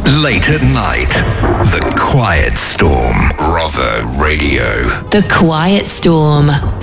Late at night, The Quiet Storm. Bravo Radio. The Quiet Storm.